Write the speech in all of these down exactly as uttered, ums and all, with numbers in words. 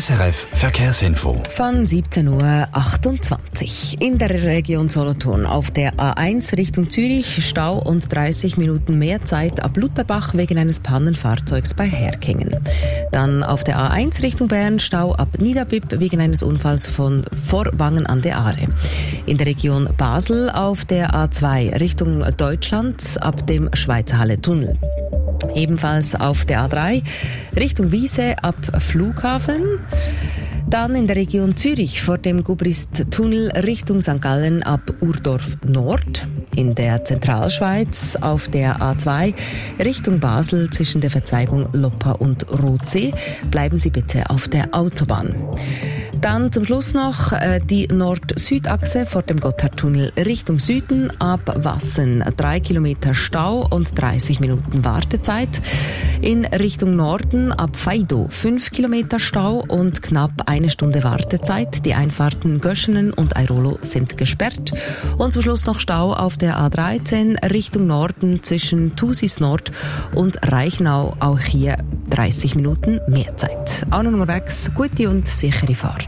S R F Verkehrsinfo. Von siebzehn Uhr achtundzwanzig. In der Region Solothurn auf der A eins Richtung Zürich Stau und dreißig Minuten mehr Zeit ab Lutherbach wegen eines Pannenfahrzeugs bei Herkingen. Dann auf der A eins Richtung Bern Stau ab Niederbipp wegen eines Unfalls von Vorwangen an der Aare. In der Region Basel auf der A zwei Richtung Deutschland ab dem Schweizer Halle-Tunnel. Ebenfalls auf der A drei Richtung Wiese ab Flughafen. Dann in der Region Zürich vor dem Gubrist-Tunnel Richtung Sankt Gallen ab Urdorf Nord. In der Zentralschweiz auf der A zwei Richtung Basel zwischen der Verzweigung Loppa und Rotsee. Bleiben Sie bitte auf der Autobahn. Dann zum Schluss noch äh, die Nord-Süd-Achse vor dem Gotthardtunnel Richtung Süden ab Wassen. Drei Kilometer Stau und dreißig Minuten Wartezeit. In Richtung Norden ab Faido fünf Kilometer Stau und knapp eine Stunde Wartezeit. Die Einfahrten Göschenen und Airolo sind gesperrt. Und zum Schluss noch Stau auf der A dreizehn Richtung Norden zwischen Thusis Nord und Reichenau. Auch hier dreißig Minuten mehr Zeit. Auch noch unterwegs, gute und sichere Fahrt.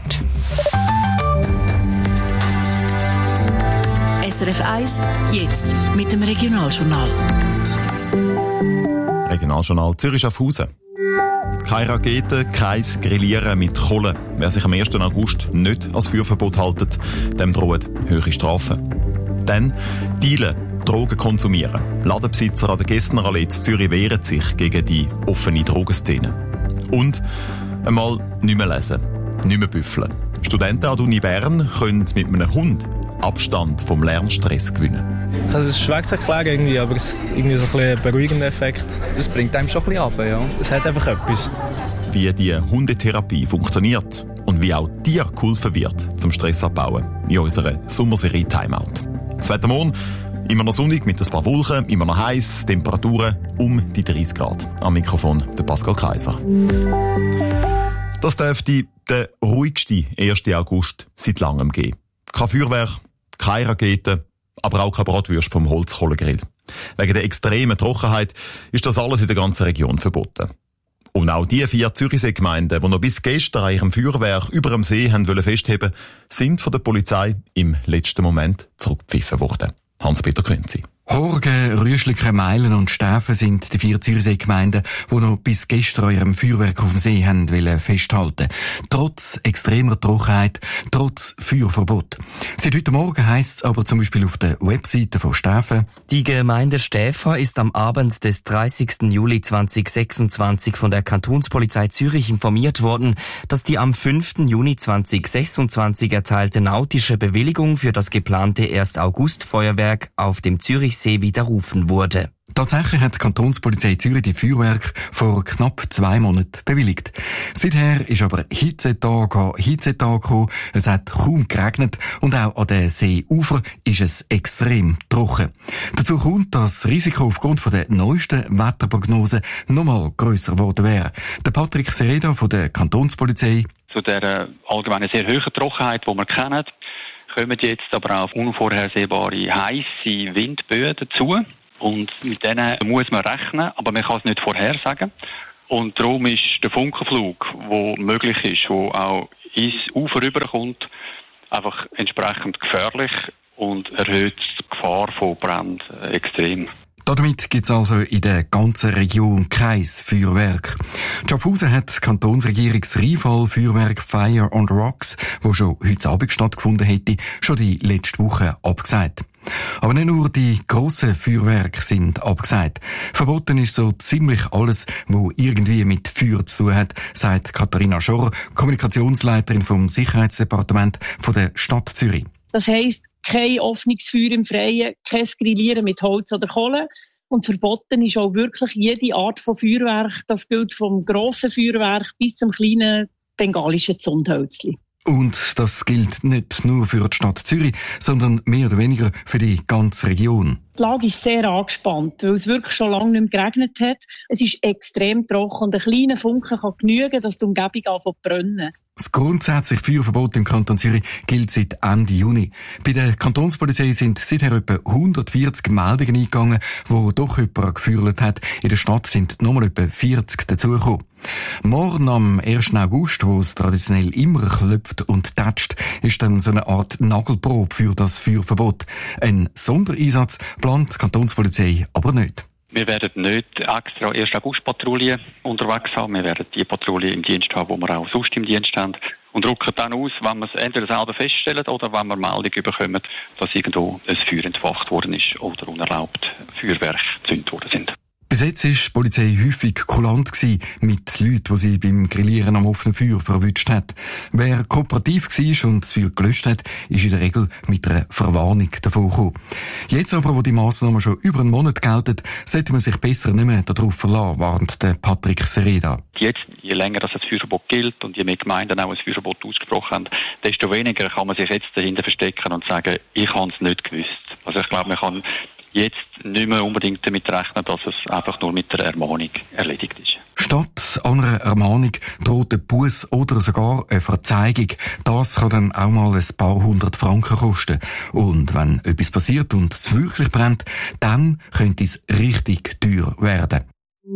S R F eins, jetzt mit dem Regionaljournal. Regionaljournal Zürich-Schaffhausen. Keine Raketen, kein Grillieren mit Kohle. Wer sich am ersten August nicht als Feuerverbot hält, dem drohen hohe Strafen. Dann Dealen, Drogen konsumieren. Ladenbesitzer an der Gessner Allee in Zürich wehren sich gegen die offene Drogenszene. Und einmal nicht mehr lesen, nicht mehr büffeln. Studenten an der Uni Bern können mit einem Hund Abstand vom Lernstress gewinnen. Also es ist schwer zu erklären irgendwie, aber es ist irgendwie so ein bisschen ein beruhigender Effekt. Es bringt einem schon ein bisschen runter, ja. Es hat einfach etwas. Wie die Hundetherapie funktioniert und wie auch dir geholfen wird zum Stress abbauen in unserer Sommerserie Timeout. Das Wetter morgen immer noch sonnig mit ein paar Wolken, immer noch heiß, Temperaturen um die dreißig Grad. Am Mikrofon der Pascal Kaiser. Das dürfte der ruhigste ersten August seit langem geben. Kein Feuerwerk, keine Raketen, aber auch kein Bratwürst vom Holzkohlegrill. Wegen der extremen Trockenheit ist das alles in der ganzen Region verboten. Und auch die vier Zürichsee-Gemeinden, die noch bis gestern an ihrem Feuerwerk über dem See haben wollen festheben, sind von der Polizei im letzten Moment zurückgepfiffen worden. Hans-Peter Künzi. Horgen, Rüschliken, Meilen und Stäfen sind die vier Zürichsee-Gemeinden, die noch bis gestern an ihrem Feuerwerk auf dem See haben wollen festhalten. Trotz extremer Trockenheit, trotz Feuerverbot. Seit heute Morgen heisst es aber zum Beispiel auf der Webseite von Stäfen: Die Gemeinde Stäfa ist am Abend des dreißigsten Juli zweitausendsechsundzwanzig von der Kantonspolizei Zürich informiert worden, dass die am fünften Juni zweitausendsechsundzwanzig erteilte nautische Bewilligung für das geplante ersten August-Feuerwerk auf dem Zürich See widerrufen wurde. Tatsächlich hat die Kantonspolizei Zürich die Feuerwerke vor knapp zwei Monaten bewilligt. Seither ist aber Hitzetag an Hitzetag gekommen, es hat kaum geregnet und auch an den Seeufer ist es extrem trocken. Dazu kommt, dass das Risiko aufgrund der neuesten Wetterprognose nochmal grösser geworden wäre. Der Patrick Sereda von der Kantonspolizei: Zu der allgemeinen sehr hohen Trockenheit, die wir kennen, kommen jetzt aber auch unvorhersehbare heisse Windböen dazu. Und mit denen muss man rechnen, aber man kann es nicht vorhersagen. Und darum ist der Funkenflug, der möglich ist, der auch ins Ufer rüberkommt, einfach entsprechend gefährlich und erhöht die Gefahr von Bränden extrem. Damit gibt es also in der ganzen Region kein Feuerwerk. Schaffhausen hat die Kantonsregierung das Rheinfall-Feuerwerk Fire on the Rocks, das schon heute Abend stattgefunden hätte, schon die letzte Woche abgesagt. Aber nicht nur die grossen Feuerwerke sind abgesagt. Verboten ist so ziemlich alles, was irgendwie mit Feuer zu tun hat, sagt Katharina Schorr, Kommunikationsleiterin vom Sicherheitsdepartement von der Stadt Zürich. Das heisst, kein offenes Feuer im Freien, kein Grillieren mit Holz oder Kohle. Und verboten ist auch wirklich jede Art von Feuerwerk. Das gilt vom grossen Feuerwerk bis zum kleinen bengalischen Zündhölzchen. Und das gilt nicht nur für die Stadt Zürich, sondern mehr oder weniger für die ganze Region. Die Lage ist sehr angespannt, weil es wirklich schon lange nicht mehr geregnet hat. Es ist extrem trocken und ein kleiner Funken kann genügen, dass die Umgebung anfängt zu brennen. Das grundsätzliche Feuerverbot im Kanton Zürich gilt seit Ende Juni. Bei der Kantonspolizei sind seither etwa hundertvierzig Meldungen eingegangen, wo doch jemand gefeuert hat. In der Stadt sind nochmal etwa vierzig dazugekommen. Morgen am ersten August, wo es traditionell immer klopft und tätscht, ist dann so eine Art Nagelprobe für das Feuerverbot. Ein Sondereinsatz plant die Kantonspolizei aber nicht. Wir werden nicht extra ersten August-Patrouille unterwegs haben. Wir werden die Patrouille im Dienst haben, die wir auch sonst im Dienst haben. Und rücken dann aus, wenn wir es entweder selber feststellen oder wenn wir Meldung bekommen, dass irgendwo ein Feuer entfacht worden ist oder unerlaubt Feuerwerke gezündet worden sind. Bis jetzt war die Polizei häufig kulant mit Leuten, die sie beim Grillieren am offenen Feuer verwünscht hat. Wer kooperativ war und das Feuer gelöscht hat, ist in der Regel mit einer Verwarnung davon gekommen. Jetzt aber, wo die Massnahmen schon über einen Monat gelten, sollte man sich besser nicht mehr darauf verlassen, warnt der Patrick Sereda. Jetzt, je länger das Feuerverbot gilt und je mehr Gemeinden auch ein Feuerverbot ausgesprochen haben, desto weniger kann man sich jetzt dahinter verstecken und sagen, ich habe es nicht gewusst. Also ich glaube, man kann jetzt nicht mehr unbedingt damit rechnen, dass es einfach nur mit der Ermahnung erledigt ist. Statt einer Ermahnung droht ein Buß oder sogar eine Verzeihung. Das kann dann auch mal ein paar hundert Franken kosten. Und wenn etwas passiert und es wirklich brennt, dann könnte es richtig teuer werden.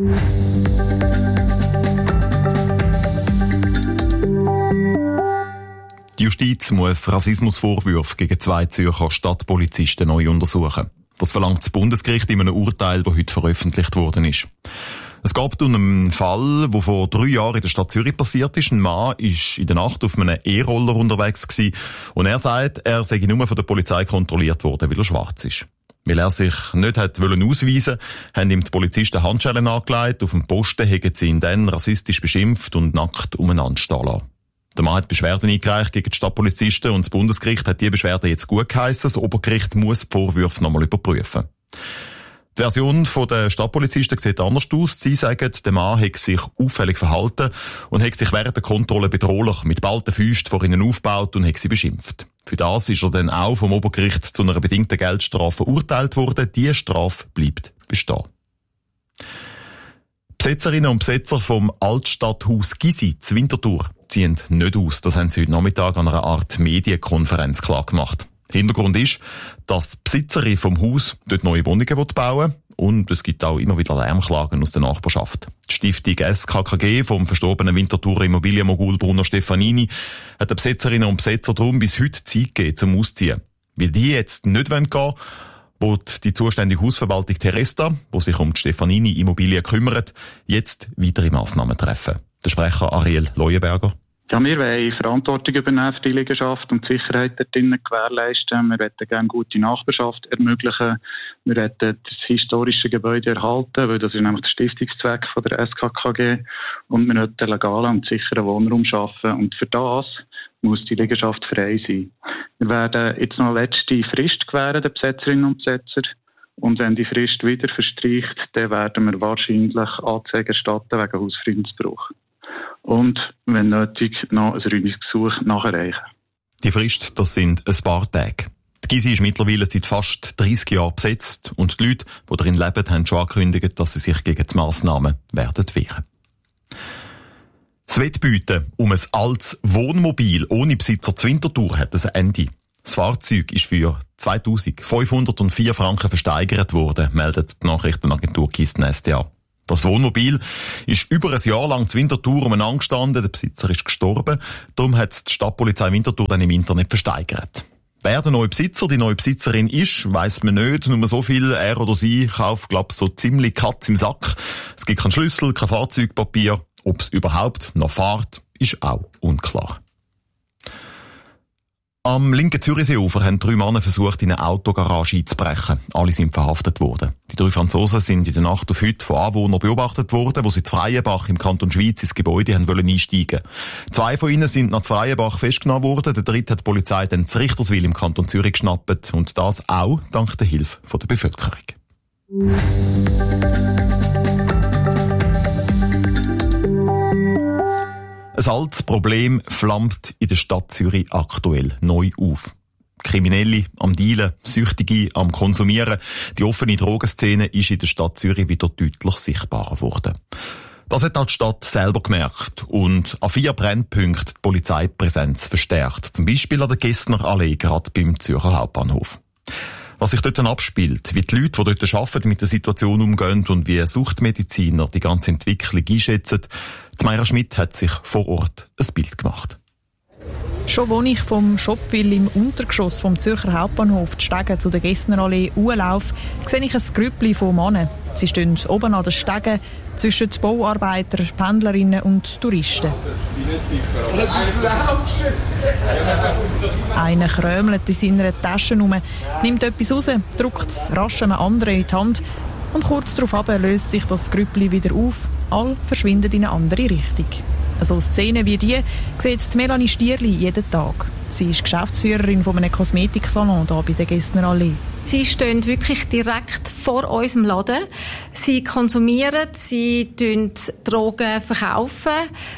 Die Justiz muss Rassismusvorwürfe gegen zwei Zürcher Stadtpolizisten neu untersuchen. Das verlangt das Bundesgericht in einem Urteil, das heute veröffentlicht worden ist. Es geht um einen Fall, der vor drei Jahren in der Stadt Zürich passiert ist. Ein Mann war in der Nacht auf einem E-Roller unterwegs gewesen und er sagt, er sei nur von der Polizei kontrolliert worden, weil er schwarz ist. Weil er sich nicht hat wollen ausweisen, haben ihm die Polizisten Handschellen angelegt. Auf dem Posten haben sie ihn dann rassistisch beschimpft und nackt umeinander stehen lassen. Der Mann hat Beschwerden eingereicht gegen die Stadtpolizisten und das Bundesgericht hat die Beschwerden jetzt gut geheissen. Das Obergericht muss die Vorwürfe nochmal überprüfen. Die Version der Stadtpolizisten sieht anders aus. Sie sagen, der Mann hat sich auffällig verhalten und hat sich während der Kontrolle bedrohlich mit ballten Fäusten vor ihnen aufgebaut und hat sie beschimpft. Für das ist er dann auch vom Obergericht zu einer bedingten Geldstrafe verurteilt worden. Diese Strafe bleibt bestehen. Besetzerinnen und Besetzer vom Altstadthaus Gysi zu Winterthur ziehen nicht aus. Das haben sie heute Nachmittag an einer Art Medienkonferenz klargemacht. Hintergrund ist, dass die Besitzerin vom Haus dort neue Wohnungen bauen will und es gibt auch immer wieder Lärmklagen aus der Nachbarschaft. Die Stiftung S K K G vom verstorbenen Winterthurer Immobilienmogul Bruno Stefanini hat den Besetzerinnen und Besetzer darum bis heute Zeit gegeben zum Ausziehen. Weil die jetzt nicht gehen wollen, wird die zuständige Hausverwaltung Teresta, die sich um die Stefanini-Immobilie kümmert, jetzt weitere Massnahmen treffen. Der Sprecher Ariel Leuenberger. Ja, wir wollen Verantwortung übernehmen für die Liegenschaft und die Sicherheit dort drinnen gewährleisten. Wir möchten gerne gute Nachbarschaft ermöglichen. Wir möchten das historische Gebäude erhalten, weil das ist nämlich der Stiftungszweck von der S K K G. Und wir möchten einen legalen und sicheren Wohnraum schaffen. Und für das muss die Liegenschaft frei sein. Wir werden jetzt noch eine letzte Frist gewähren, den Besetzerinnen und Besetzer. Und wenn die Frist wieder verstreicht, dann werden wir wahrscheinlich Anzeige erstatten wegen Hausfriedensbruch. Und, wenn nötig, noch ein Räumungsgesuch nachreichen. Die Frist, das sind ein paar Tage. Die Gysi ist mittlerweile seit fast dreissig Jahren besetzt und die Leute, die darin leben, haben schon angekündigt, dass sie sich gegen die Massnahmen werden wehren. Das Wettbieten um ein altes Wohnmobil ohne Besitzer zu Winterthur hat ein Ende. Das Fahrzeug ist für zweitausendfünfhundertvier Franken versteigert worden, meldet die Nachrichtenagentur Kisten S D A. Das Wohnmobil ist über ein Jahr lang zu Winterthur umeinander gestanden, der Besitzer ist gestorben, darum hat die Stadtpolizei Winterthur dann im Internet versteigert. Wer der neue Besitzer, die neue Besitzerin ist, weiss man nicht, nur so viel, er oder sie kauft, glaub so ziemlich Katz im Sack. Es gibt keinen Schlüssel, kein Fahrzeugpapier, ob es überhaupt noch fährt, ist auch unklar. Am linken Zürichseeufer haben drei Männer versucht, in eine Autogarage einzubrechen. Alle sind verhaftet worden. Die drei Franzosen sind in der Nacht auf heute von Anwohnern beobachtet worden, wo sie zu Freienbach im Kanton Schwyz ins Gebäude haben wollen einsteigen. Zwei von ihnen sind nach Freienbach festgenommen worden. Der dritte hat die Polizei dann zu Richterswil im Kanton Zürich geschnappt. Und das auch dank der Hilfe der Bevölkerung. Ein altes Problem flammt in der Stadt Zürich aktuell neu auf. Kriminelle am Dealen, Süchtige am Konsumieren. Die offene Drogenszene ist in der Stadt Zürich wieder deutlich sichtbarer geworden. Das hat auch die Stadt selber gemerkt und an vier Brennpunkten die Polizeipräsenz verstärkt. Zum Beispiel an der Gessner Allee, gerade beim Zürcher Hauptbahnhof. Was sich dort abspielt, wie die Leute, die dort arbeiten, mit der Situation umgehen und wie Suchtmediziner die ganze Entwicklung einschätzen, die Mayra Schmidt hat sich vor Ort ein Bild gemacht. Schon als ich vom Shopville im Untergeschoss vom Zürcher Hauptbahnhof die Stege zu der Gessnerallee laufe, sehe ich ein Grüppli von Männern. Sie stehen oben an den Stegen zwischen Bauarbeiter, Pendlerinnen und Touristen. Einer krömelt in seiner Tasche herum, nimmt etwas raus, drückt es rasch einem anderen in die Hand und kurz darauf löst sich das Grüppli wieder auf. All verschwinden in eine andere Richtung. So Szenen wie die sieht Melanie Stierli jeden Tag. Sie ist Geschäftsführerin von einem Kosmetiksalon hier bei der Gessnerallee. Sie stehen wirklich direkt vor unserem Laden. Sie konsumieren, sie verkaufen Drogen verkaufen.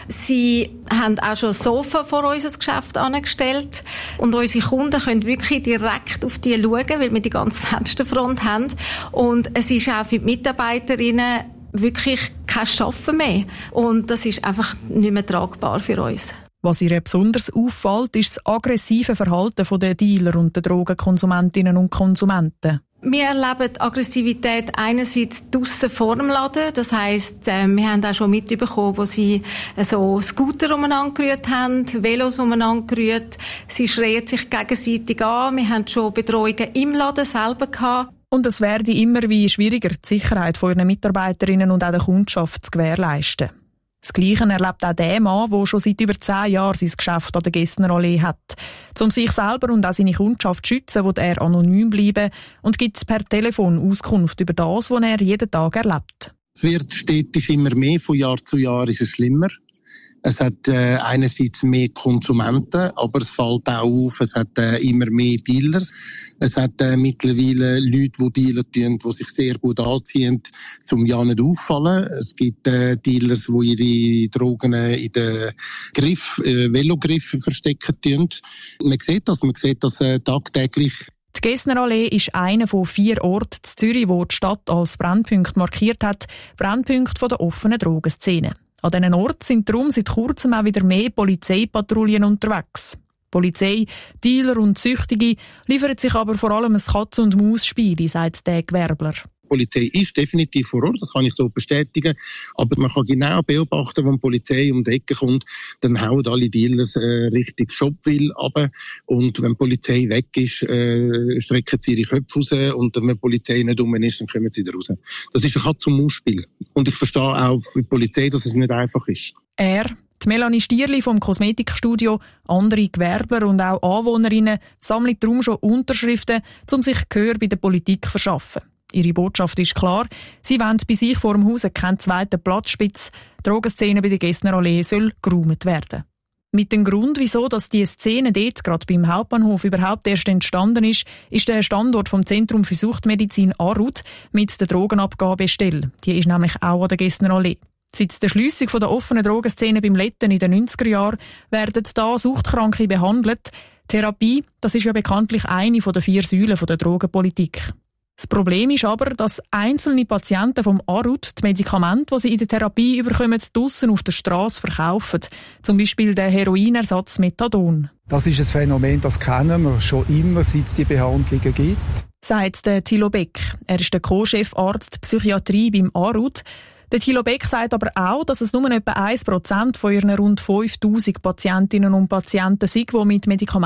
Sie haben auch schon ein Sofa vor unser Geschäft angestellt. Und unsere Kunden können wirklich direkt auf die schauen, weil wir die ganze Fensterfront haben. Und es ist auch für die Mitarbeiterinnen wirklich kein Schaffen mehr. Und das ist einfach nicht mehr tragbar für uns. Was ihr besonders auffällt, ist das aggressive Verhalten der Dealer und der Drogenkonsumentinnen und Konsumenten. Wir erleben die Aggressivität einerseits draussen vor dem Laden. Das heisst, äh, wir haben auch schon mitbekommen, wo sie äh, so Scooter umeinander gerührt haben, Velos umeinander gerührt. Sie schreien sich gegenseitig an. Wir haben schon Bedrohungen im Laden selber gehabt. Und es werde immer wie schwieriger, die Sicherheit von ihren Mitarbeiterinnen und auch der Kundschaft zu gewährleisten. Das Gleiche erlebt auch der Mann, der schon seit über zehn Jahren sein Geschäft an der Gessnerallee hat. Um sich selber und auch seine Kundschaft zu schützen, will er anonym bleiben und gibt per Telefon Auskunft über das, was er jeden Tag erlebt. Es wird stetig immer mehr, von Jahr zu Jahr ist es schlimmer. Es hat äh, einerseits mehr Konsumenten, aber es fällt auch auf, es hat äh, immer mehr Dealers. Es hat äh, mittlerweile Leute, die Dealer tun, die sich sehr gut anziehen, um ja nicht auffallen. Es gibt äh, Dealers, die ihre Drogen in den Griff, äh, Velogriffen verstecken tun. Man sieht das, man sieht das äh, tagtäglich. Die Gessnerallee ist einer von vier Orten in Zürich, wo die Stadt als Brennpunkt markiert hat, Brennpunkt der offenen Drogenszene. An diesen Orten sind darum seit kurzem auch wieder mehr Polizeipatrouillen unterwegs. Polizei, Dealer und Süchtige liefern sich aber vor allem ein Katz-und-Maus-Spiel, sagt der Gewerbler. Die Polizei ist definitiv vor Ort, das kann ich so bestätigen. Aber man kann genau beobachten, wenn die Polizei um die Ecke kommt, dann hauen alle Dealers äh, Richtung Shopville runter. Und wenn die Polizei weg ist, äh, strecken sie ihre Köpfe raus. Und wenn die Polizei nicht rum ist, dann kommen sie wieder raus. Das ist ein Katz-und-Maus-Spiel. Und ich verstehe auch für die Polizei, dass es nicht einfach ist. Er, die Melanie Stierli vom Kosmetikstudio, andere Gewerbler und auch Anwohnerinnen sammeln darum schon Unterschriften, um sich Gehör bei der Politik zu verschaffen. Ihre Botschaft ist klar, sie wollen bei sich vor dem Haus keinen zweiten Platzspitz. Die Drogenszene bei der Gessnerallee soll geräumt werden. Mit dem Grund, wieso dass die Szene dort gerade beim Hauptbahnhof überhaupt erst entstanden ist, ist der Standort vom Zentrum für Suchtmedizin Arut mit der Drogenabgabestelle. Die ist nämlich auch an der Gessnerallee. Seit der Schliessung der offenen Drogenszene beim Letten in den neunziger Jahren werden da Suchtkranke behandelt. Therapie, das ist ja bekanntlich eine der vier Säulen der Drogenpolitik. Das Problem ist aber, dass einzelne Patienten vom Arut die Medikamente, die sie in der Therapie bekommen, draussen auf der Strasse verkaufen. Zum Beispiel der Heroinersatz Methadon. Das ist ein Phänomen, das kennen wir schon immer, seit es die Behandlungen gibt. Sagt der Thilo Beck. Er ist der Co-Chefarzt Psychiatrie beim Arut. Der Thilo Beck sagt aber auch, dass es nur etwa ein Prozent von ihren rund fünftausend Patientinnen und Patienten sind, die mit Medikamenten